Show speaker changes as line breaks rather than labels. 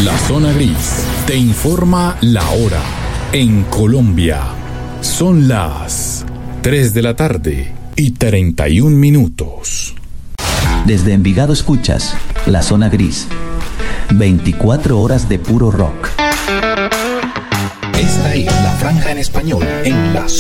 La Zona Gris te informa la hora. En Colombia son las 3 de la tarde y 31 minutos.
Desde Envigado escuchas La Zona Gris. 24 horas de puro rock.
Esta es la franja en español en La